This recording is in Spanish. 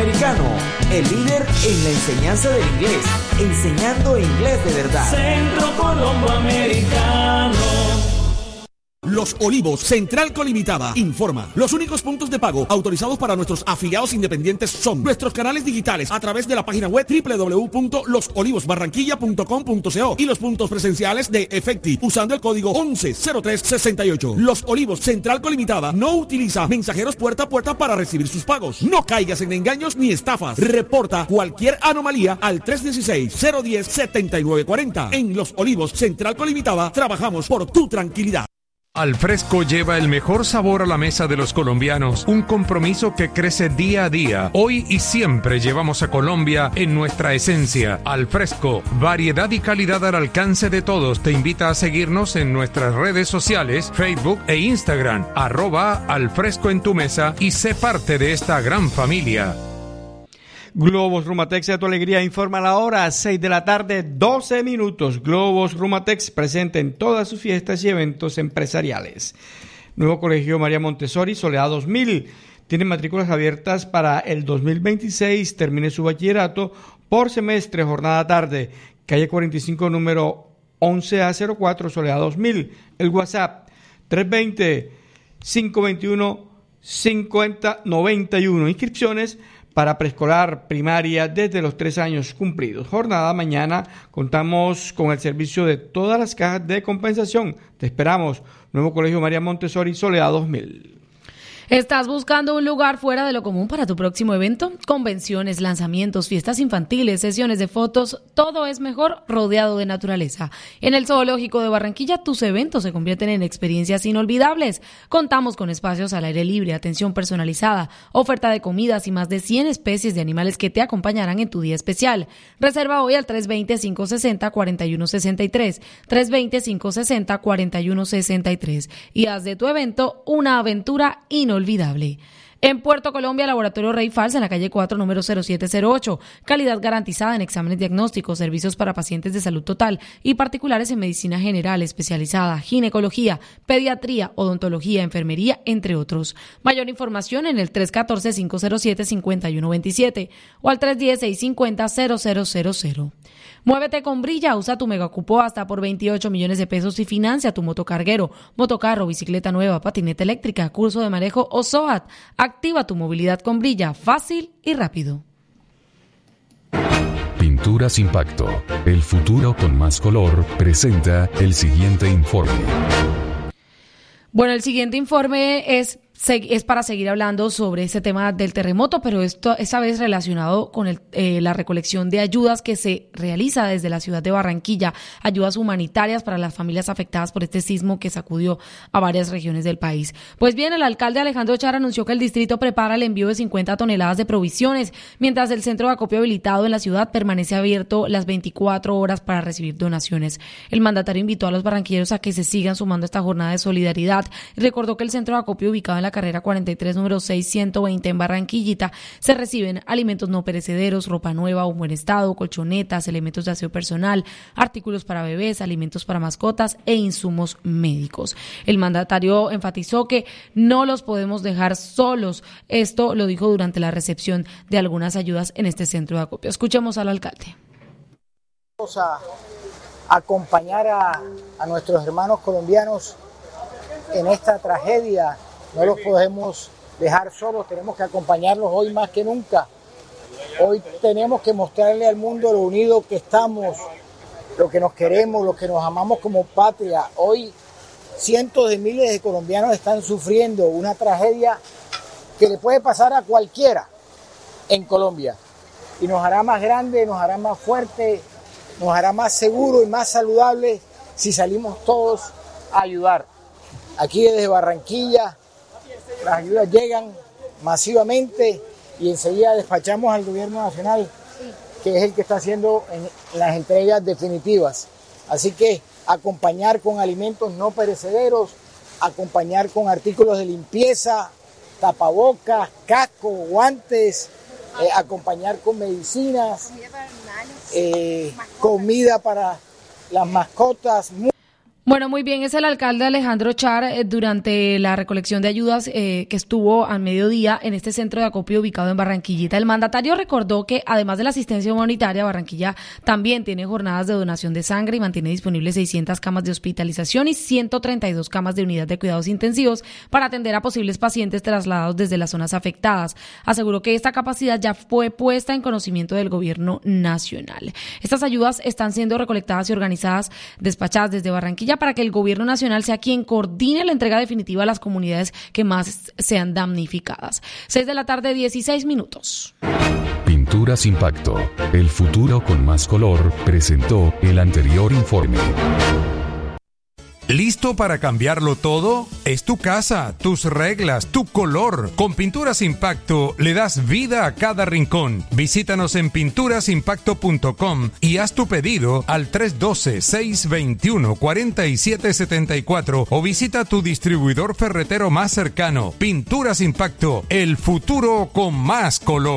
Americano, el líder en la enseñanza del inglés, enseñando inglés de verdad. Centro Colombo Americano. Los Olivos, Central Colimitada, informa. Los únicos puntos de pago autorizados para nuestros afiliados independientes son nuestros canales digitales a través de la página web www.losolivosbarranquilla.com.co y los puntos presenciales de Efecti usando el código 110368. Los Olivos, Central Colimitada, no utiliza mensajeros puerta a puerta para recibir sus pagos. No caigas en engaños ni estafas. Reporta cualquier anomalía al 316-010-7940. En Los Olivos, Central Colimitada, trabajamos por tu tranquilidad. Alfresco lleva el mejor sabor a la mesa de los colombianos, un compromiso que crece día a día. Hoy y siempre llevamos a Colombia en nuestra esencia. Alfresco, variedad y calidad al alcance de todos. Te invita a seguirnos en nuestras redes sociales, Facebook e Instagram, @Alfresco en tu mesa y sé parte de esta gran familia. Globos Rumatex de tu alegría informa la hora, 6 de la tarde, 12 minutos. Globos Rumatex presente en todas sus fiestas y eventos empresariales. Nuevo Colegio María Montessori, Soledad 2000. Tiene matrículas abiertas para el 2026. Termine su bachillerato por semestre, jornada tarde. Calle 45, número 11A04, Soledad 2000. El WhatsApp, 320-521-5091. Inscripciones para preescolar, primaria, desde los 3 años cumplidos. Jornada mañana, contamos con el servicio de todas las cajas de compensación. Te esperamos. Nuevo Colegio María Montessori, Soledad 2000. ¿Estás buscando un lugar fuera de lo común para tu próximo evento? Convenciones, lanzamientos, fiestas infantiles, sesiones de fotos, todo es mejor rodeado de naturaleza. En el Zoológico de Barranquilla, tus eventos se convierten en experiencias inolvidables. Contamos con espacios al aire libre, atención personalizada, oferta de comidas y más de 100 especies de animales que te acompañarán en tu día especial. Reserva hoy al 320-560-4163, 320-560-4163 y haz de tu evento una aventura inolvidable. En Puerto Colombia, Laboratorio Rey Falsa, en la calle 4, número 0708. Calidad garantizada en exámenes diagnósticos, servicios para pacientes de salud total y particulares en medicina general, especializada, ginecología, pediatría, odontología, enfermería, entre otros. Mayor información en el 314-507-5127 o al 310-650-0000. Muévete con Brilla, usa tu megacupo hasta por 28 millones de pesos y financia tu motocarguero, motocarro, bicicleta nueva, patineta eléctrica, curso de manejo o SOAT. Activa tu movilidad con Brilla, fácil y rápido. Pinturas Impacto, el futuro con más color, presenta el siguiente informe. Bueno, el siguiente informe es para seguir hablando sobre ese tema del terremoto, pero esta vez relacionado con la recolección de ayudas que se realiza desde la ciudad de Barranquilla, ayudas humanitarias para las familias afectadas por este sismo que sacudió a varias regiones del país. Pues bien, el alcalde Alejandro Char anunció que el distrito prepara el envío de 50 toneladas de provisiones, mientras el centro de acopio habilitado en la ciudad permanece abierto las 24 horas para recibir donaciones. El mandatario invitó a los barranquilleros a que se sigan sumando a esta jornada de solidaridad y recordó que el centro de acopio ubicado en la carrera 43, número 6120 en Barranquillita, se reciben alimentos no perecederos, ropa nueva o en buen estado, colchonetas, elementos de aseo personal, artículos para bebés, alimentos para mascotas e insumos médicos. El mandatario enfatizó que no los podemos dejar solos. Esto lo dijo durante la recepción de algunas ayudas en este centro de acopio. Escuchemos al alcalde. Vamos a acompañar a nuestros hermanos colombianos en esta tragedia. No los podemos dejar solos, tenemos que acompañarlos hoy más que nunca. Hoy tenemos que mostrarle al mundo lo unidos que estamos, lo que nos queremos, lo que nos amamos como patria. Hoy cientos de miles de colombianos están sufriendo una tragedia que le puede pasar a cualquiera en Colombia. Y nos hará más grande, nos hará más fuerte, nos hará más seguro y más saludable si salimos todos a ayudar. Aquí desde Barranquilla las ayudas llegan masivamente y enseguida despachamos al gobierno nacional, que es el que está haciendo las entregas definitivas. Así que acompañar con alimentos no perecederos, acompañar con artículos de limpieza, tapabocas, casco, guantes, acompañar con medicinas, comida para las mascotas. Bueno, muy bien, es el alcalde Alejandro Char durante la recolección de ayudas que estuvo al mediodía en este centro de acopio ubicado en Barranquillita. El mandatario recordó que además de la asistencia humanitaria, Barranquilla también tiene jornadas de donación de sangre y mantiene disponibles 600 camas de hospitalización y 132 camas de unidad de cuidados intensivos para atender a posibles pacientes trasladados desde las zonas afectadas. Aseguró que esta capacidad ya fue puesta en conocimiento del gobierno nacional. Estas ayudas están siendo recolectadas y organizadas, despachadas desde Barranquilla para que el gobierno nacional sea quien coordine la entrega definitiva a las comunidades que más sean damnificadas. 6:16 p.m. Pinturas Impacto, el futuro con más color, presentó el anterior informe. ¿Listo para cambiarlo todo? Es tu casa, tus reglas, tu color. Con Pinturas Impacto le das vida a cada rincón. Visítanos en pinturasimpacto.com y haz tu pedido al 312-621-4774 o visita tu distribuidor ferretero más cercano. Pinturas Impacto, el futuro con más color.